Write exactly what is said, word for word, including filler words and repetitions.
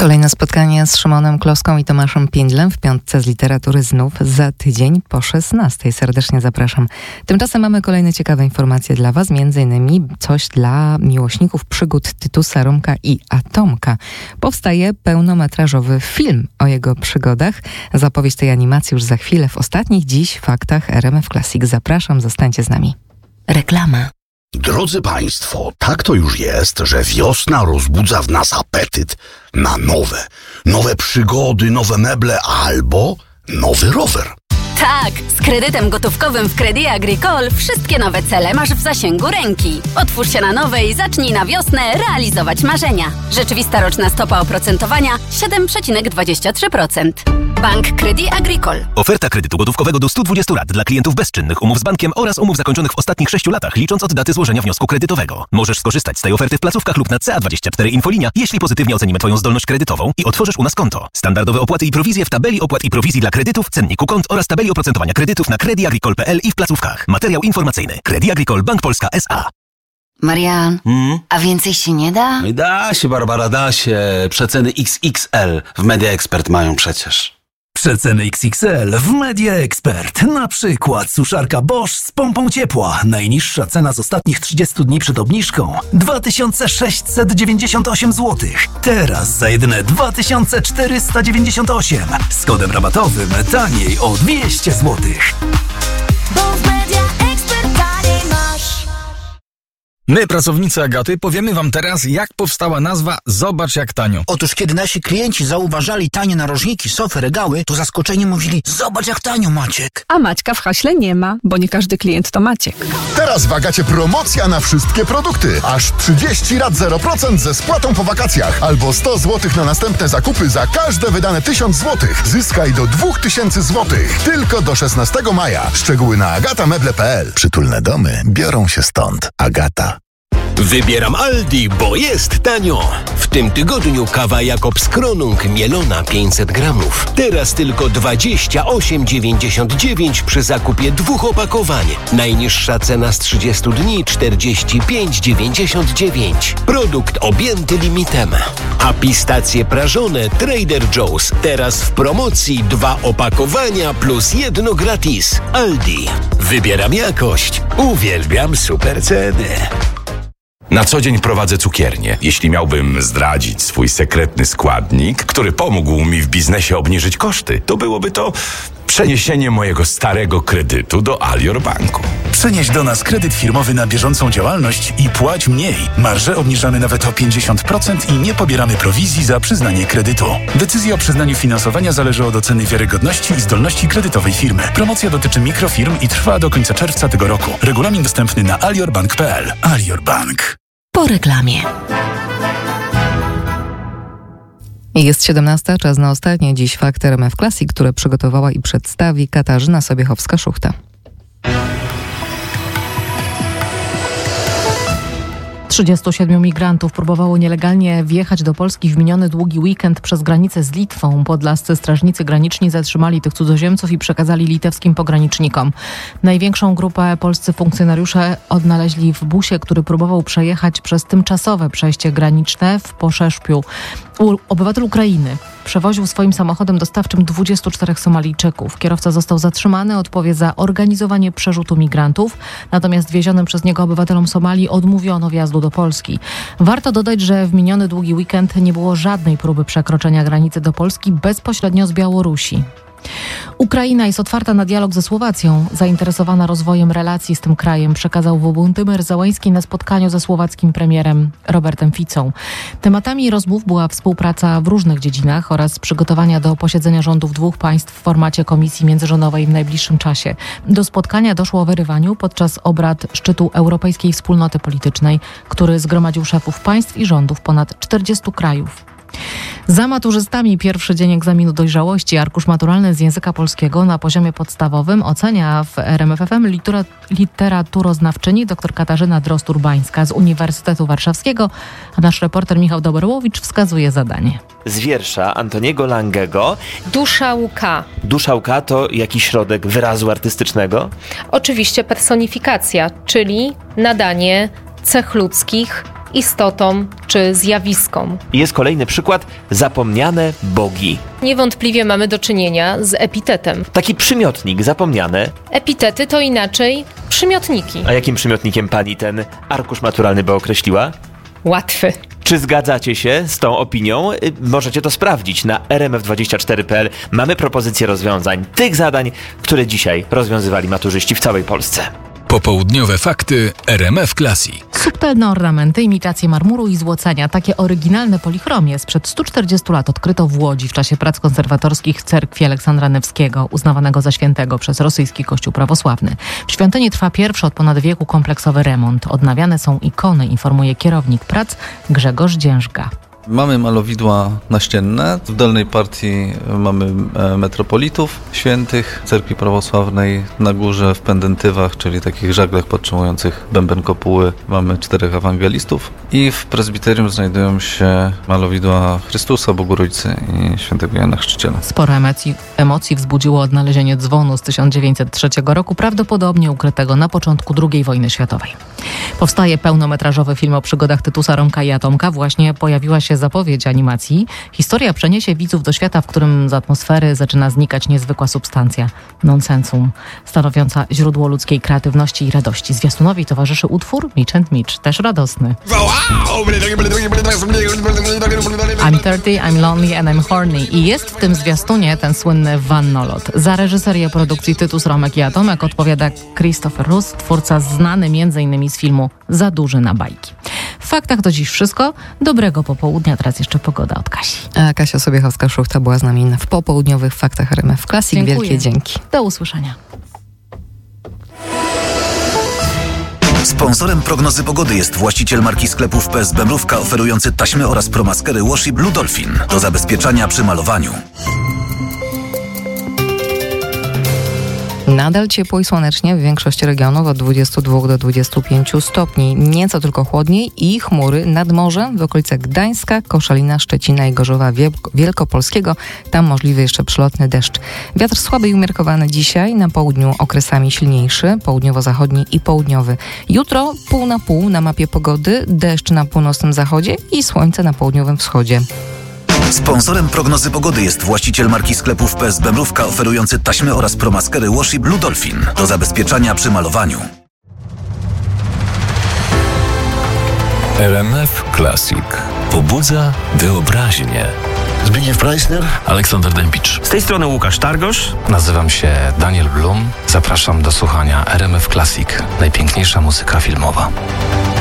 Kolejne spotkanie z Szymonem Kloską i Tomaszem Piędlem w Piątce z Literatury znów za tydzień po szesnastej. Serdecznie zapraszam. Tymczasem mamy kolejne ciekawe informacje dla Was, między innymi coś dla miłośników przygód Tytusa, Romka i Atomka. Powstaje pełnometrażowy film o jego przygodach. Zapowiedź tej animacji już za chwilę w ostatnich dziś faktach R M F Classic. Zapraszam, zostańcie z nami. Reklama. Drodzy Państwo, tak to już jest, że wiosna rozbudza w nas apetyt na nowe, nowe przygody, nowe meble albo nowy rower. Tak, z kredytem gotówkowym w Crédit Agricole wszystkie nowe cele masz w zasięgu ręki. Otwórz się na nowe i zacznij na wiosnę realizować marzenia. Rzeczywista roczna stopa oprocentowania siedem przecinek dwadzieścia trzy procent. Bank Crédit Agricole. Oferta kredytu gotówkowego do stu dwudziestu lat dla klientów bezczynnych umów z bankiem oraz umów zakończonych w ostatnich sześciu latach, licząc od daty złożenia wniosku kredytowego. Możesz skorzystać z tej oferty w placówkach lub na C A dwadzieścia cztery Infolinia, jeśli pozytywnie ocenimy Twoją zdolność kredytową i otworzysz u nas konto. Standardowe opłaty i prowizje w tabeli opłat i prowizji dla kredytów, cenniku kont oraz tabeli oprocentowania kredytów na Crédit Agricole kropka p l i w placówkach. Materiał informacyjny. Crédit Agricole Bank Polska S A. Marian, Hmm? a więcej się nie da? No i da się, Barbara, da się. Przeceny X X L w Media Expert mają przecież. Przeceny X X L w Media Expert. Na przykład suszarka Bosch z pompą ciepła. Najniższa cena z ostatnich trzydziestu dni przed obniżką dwa tysiące sześćset dziewięćdziesiąt osiem złotych. Teraz za jedyne dwa tysiące czterysta dziewięćdziesiąt osiem. Z kodem rabatowym taniej o dwieście złotych. Bo w Media Expert taniej masz. My, pracownicy Agaty, powiemy Wam teraz, jak powstała nazwa Zobacz jak tanio. Otóż kiedy nasi klienci zauważali tanie narożniki, sofy, regały, to zaskoczeni mówili: zobacz jak tanio, Maciek. A Maćka w haśle nie ma, bo nie każdy klient to Maciek. Teraz w Agacie promocja na wszystkie produkty. Aż trzydzieści rat zero procent ze spłatą po wakacjach. Albo sto złotych na następne zakupy za każde wydane tysiąc złotych. Zyskaj do dwa tysiące złotych. Tylko do szesnastego maja. Szczegóły na agatameble kropka p l. Przytulne domy biorą się stąd. Agata. Wybieram Aldi, bo jest tanio. W tym tygodniu kawa Jakobs Kronung mielona pięćset gramów. Teraz tylko dwadzieścia osiem dziewięćdziesiąt dziewięć przy zakupie dwóch opakowań. Najniższa cena z trzydziestu dni czterdzieści pięć dziewięćdziesiąt dziewięć. Produkt objęty limitem. A pistacje prażone Trader Joe's. Teraz w promocji dwa opakowania plus jedno gratis. Aldi. Wybieram jakość. Uwielbiam super ceny. Na co dzień prowadzę cukiernię. Jeśli miałbym zdradzić swój sekretny składnik, który pomógł mi w biznesie obniżyć koszty, to byłoby to przeniesienie mojego starego kredytu do Alior Banku. Przenieś do nas kredyt firmowy na bieżącą działalność i płać mniej. Marże obniżamy nawet o pięćdziesiąt procent i nie pobieramy prowizji za przyznanie kredytu. Decyzja o przyznaniu finansowania zależy od oceny wiarygodności i zdolności kredytowej firmy. Promocja dotyczy mikrofirm i trwa do końca czerwca tego roku. Regulamin dostępny na alior bank kropka p l. Alior Bank. Po reklamie. Jest siedemnasta, czas na ostatnie dziś fakty R M F Classic, które przygotowała i przedstawi Katarzyna Sobiechowska-Szuchta. trzydziestu siedmiu migrantów próbowało nielegalnie wjechać do Polski w miniony długi weekend przez granicę z Litwą. Podlascy strażnicy graniczni zatrzymali tych cudzoziemców i przekazali litewskim pogranicznikom. Największą grupę polscy funkcjonariusze odnaleźli w busie, który próbował przejechać przez tymczasowe przejście graniczne w Poszeszpiu. Obywatel Ukrainy przewoził swoim samochodem dostawczym dwudziestu czterech Somalijczyków. Kierowca został zatrzymany, odpowie za organizowanie przerzutu migrantów. Natomiast wiezionym przez niego obywatelom Somalii odmówiono wjazdu do Polski. Warto dodać, że w miniony długi weekend nie było żadnej próby przekroczenia granicy do Polski bezpośrednio z Białorusi. Ukraina jest otwarta na dialog ze Słowacją. Zainteresowana rozwojem relacji z tym krajem przekazał Wołodymyr Zełański na spotkaniu ze słowackim premierem Robertem Ficą. Tematami rozmów była współpraca w różnych dziedzinach oraz przygotowania do posiedzenia rządów dwóch państw w formacie komisji międzyrządowej w najbliższym czasie. Do spotkania doszło o wyrywaniu podczas obrad szczytu Europejskiej Wspólnoty Politycznej, który zgromadził szefów państw i rządów ponad czterdziestu krajów. Za maturzystami pierwszy dzień egzaminu dojrzałości. Arkusz maturalny z języka polskiego na poziomie podstawowym ocenia w R M F F M litera- literaturoznawczyni dr Katarzyna Drozd-Urbańska z Uniwersytetu Warszawskiego, a nasz reporter Michał Doberłowicz wskazuje zadanie. Z wiersza Antoniego Langego. Dusza łka. Dusza łka to jakiś środek wyrazu artystycznego? Oczywiście personifikacja, czyli nadanie cech ludzkich istotą czy zjawiskom. Jest kolejny przykład, zapomniane bogi. Niewątpliwie mamy do czynienia z epitetem. Taki przymiotnik, zapomniane. Epitety to inaczej przymiotniki. A jakim przymiotnikiem pani ten arkusz maturalny by określiła? Łatwy. Czy zgadzacie się z tą opinią? Możecie to sprawdzić na r m f dwadzieścia cztery kropka p l. Mamy propozycje rozwiązań tych zadań, które dzisiaj rozwiązywali maturzyści w całej Polsce. Popołudniowe fakty R M F Classic. Subtelne ornamenty, imitacje marmuru i złocenia. Takie oryginalne polichromie sprzed stu czterdziestu lat odkryto w Łodzi w czasie prac konserwatorskich w cerkwi Aleksandra Newskiego, uznawanego za świętego przez rosyjski kościół prawosławny. W świątyni trwa pierwszy od ponad wieku kompleksowy remont. Odnawiane są ikony, informuje kierownik prac Grzegorz Dziężga. Mamy malowidła naścienne. W dolnej partii mamy metropolitów świętych cerkwi prawosławnej. Na górze w pendentywach, czyli takich żaglach podtrzymujących bęben kopuły, mamy czterech ewangelistów. I w prezbiterium znajdują się malowidła Chrystusa, Bogu Rójcy i świętego Jana Chrzciciela. Sporo emocji, emocji wzbudziło odnalezienie dzwonu z tysiąc dziewięćset trzeciego roku, prawdopodobnie ukrytego na początku drugiej wojny światowej. Powstaje pełnometrażowy film o przygodach Tytusa, Romka i Atomka. Właśnie pojawiła się zapowiedź animacji. Historia przeniesie widzów do świata, w którym z atmosfery zaczyna znikać niezwykła substancja nonsensum, stanowiąca źródło ludzkiej kreatywności i radości. Zwiastunowi towarzyszy utwór Mitch and Mitch, też radosny. I'm thirty, I'm lonely and I'm horny. I jest w tym zwiastunie ten słynny wannolot. Za reżyserię produkcji Tytus, Romek i Atomek odpowiada Christopher Roos, twórca znany między innymi z filmu Za duży na bajki. W faktach to dziś wszystko. Dobrego popołudnia. Teraz jeszcze pogoda od Kasi. A Kasia Sobiechowska-Szuchta była z nami w popołudniowych faktach R M F Classic. Dziękuję. Wielkie dzięki. Do usłyszenia. Sponsorem prognozy pogody jest właściciel marki sklepów P S B Mrówka, oferujący taśmy oraz promaskery Washi Blue Dolphin do zabezpieczania przy malowaniu. Nadal ciepło i słonecznie w większości regionów od dwudziestu dwóch do dwudziestu pięciu stopni. Nieco tylko chłodniej i chmury nad morzem w okolicach Gdańska, Koszalina, Szczecina i Gorzowa Wielkopolskiego. Tam możliwy jeszcze przelotny deszcz. Wiatr słaby i umiarkowany dzisiaj, na południu okresami silniejszy, południowo-zachodni i południowy. Jutro pół na pół na mapie pogody, deszcz na północnym zachodzie i słońce na południowym wschodzie. Sponsorem prognozy pogody jest właściciel marki sklepów P S B Mrówka, oferujący taśmy oraz promaskery Washi Blue Dolphin do zabezpieczania przy malowaniu. R M F Classic. Pobudza wyobraźnię. Zbigniew Preissner, Aleksander Dębicz. Z tej strony Łukasz Targosz. Nazywam się Daniel Blum. Zapraszam do słuchania R M F Classic. Najpiękniejsza muzyka filmowa.